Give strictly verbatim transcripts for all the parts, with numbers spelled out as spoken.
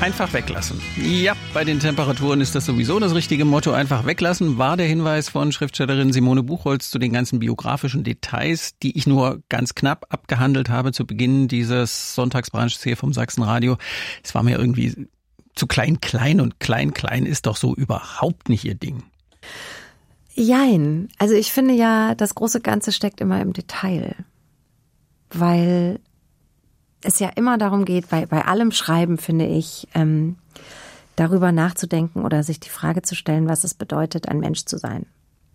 Einfach weglassen. Ja, bei den Temperaturen ist das sowieso das richtige Motto. Einfach weglassen war der Hinweis von Schriftstellerin Simone Buchholz zu den ganzen biografischen Details, die ich nur ganz knapp abgehandelt habe zu Beginn dieses Sonntagsbrunchs hier vom Sachsenradio. Es war mir irgendwie zu klein, klein und klein, klein ist doch so überhaupt nicht ihr Ding. Jein. Also ich finde ja, das große Ganze steckt immer im Detail. Weil es ja immer darum geht, bei, bei allem Schreiben, finde ich, ähm, darüber nachzudenken oder sich die Frage zu stellen, was es bedeutet, ein Mensch zu sein.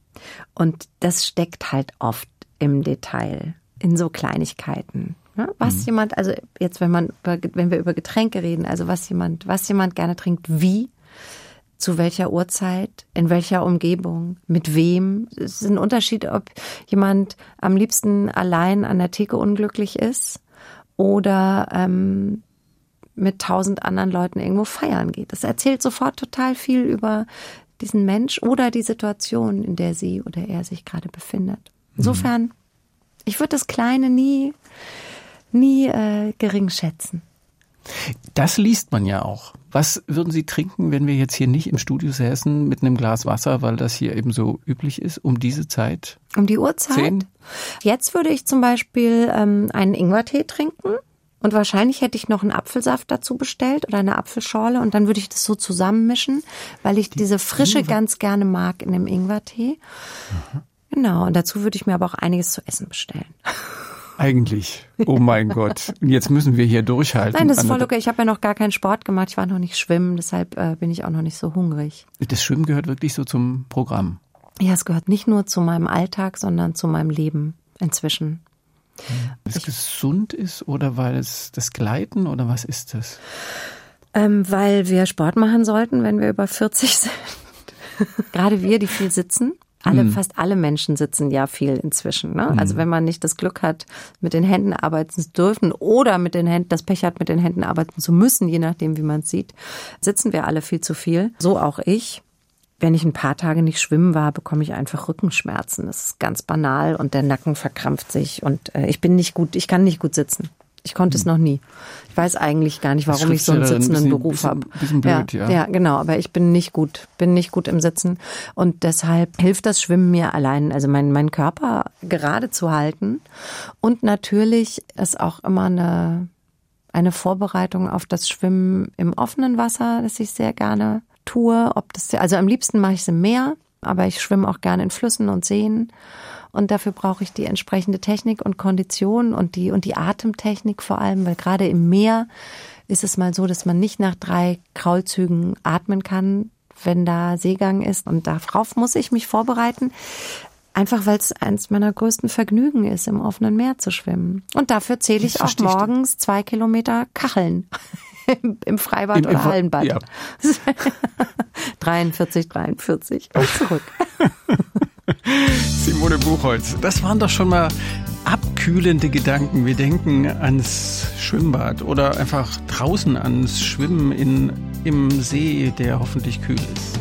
Und das steckt halt oft im Detail, in so Kleinigkeiten. Ne? Was mhm. jemand, also jetzt, wenn man, wenn wir über Getränke reden, also was jemand, was jemand gerne trinkt, wie, zu welcher Uhrzeit, in welcher Umgebung, mit wem. Es ist ein Unterschied, ob jemand am liebsten allein an der Theke unglücklich ist oder ähm, mit tausend anderen Leuten irgendwo feiern geht. Das erzählt sofort total viel über diesen Mensch oder die Situation, in der sie oder er sich gerade befindet. Insofern, ich würde das Kleine nie, nie äh, gering schätzen. Das liest man ja auch. Was würden Sie trinken, wenn wir jetzt hier nicht im Studio säßen mit einem Glas Wasser, weil das hier eben so üblich ist, um diese Zeit? Um die Uhrzeit? Zehn? Jetzt würde ich zum Beispiel ähm, einen Ingwertee trinken und wahrscheinlich hätte ich noch einen Apfelsaft dazu bestellt oder eine Apfelschorle und dann würde ich das so zusammenmischen, weil ich die diese Frische Ingwer. ganz gerne mag in dem Ingwertee. Mhm. Genau, und dazu würde ich mir aber auch einiges zu essen bestellen. Eigentlich. Oh mein Gott. Und jetzt müssen wir hier durchhalten. Nein, das ist voll okay. Ich habe ja noch gar keinen Sport gemacht. Ich war noch nicht schwimmen. Deshalb äh, bin ich auch noch nicht so hungrig. Das Schwimmen gehört wirklich so zum Programm? Ja, es gehört nicht nur zu meinem Alltag, sondern zu meinem Leben inzwischen. Weil es ich, gesund ist oder weil es das Gleiten oder was ist das? Ähm, weil wir Sport machen sollten, wenn wir über vierzig sind. Gerade wir, die viel sitzen. Alle, hm. fast alle Menschen sitzen ja viel inzwischen. Ne? Hm. Also wenn man nicht das Glück hat, mit den Händen arbeiten zu dürfen oder mit den Händen, das Pech hat, mit den Händen arbeiten zu müssen, je nachdem, wie man es sieht, sitzen wir alle viel zu viel. So auch ich. Wenn ich ein paar Tage nicht schwimmen war, bekomme ich einfach Rückenschmerzen. Das ist ganz banal und der Nacken verkrampft sich und äh, ich bin nicht gut, ich kann nicht gut sitzen. Ich konnte es noch nie. Ich weiß eigentlich gar nicht, warum ich so einen sitzenden ein bisschen, Beruf habe. Bisschen blöd, ja, ja. Ja, genau. Aber ich bin nicht gut, bin nicht gut im Sitzen. Und deshalb hilft das Schwimmen mir allein, also meinen meinen Körper gerade zu halten. Und natürlich ist auch immer eine, eine Vorbereitung auf das Schwimmen im offenen Wasser, das ich sehr gerne tue. Ob das, also am liebsten mache ich es im Meer, aber ich schwimme auch gerne in Flüssen und Seen. Und dafür brauche ich die entsprechende Technik und Kondition und die und die Atemtechnik vor allem, weil gerade im Meer ist es mal so, dass man nicht nach drei Kraulzügen atmen kann, wenn da Seegang ist. Und darauf muss ich mich vorbereiten, einfach weil es eins meiner größten Vergnügen ist, im offenen Meer zu schwimmen. Und dafür zähle ich auch morgens zwei Kilometer Kacheln. Im Freibad Im, im oder Hallenbad. Ja. dreiundvierzig, dreiundvierzig und zurück. Simone Buchholz, das waren doch schon mal abkühlende Gedanken. Wir denken ans Schwimmbad oder einfach draußen ans Schwimmen in, im See, der hoffentlich kühl ist.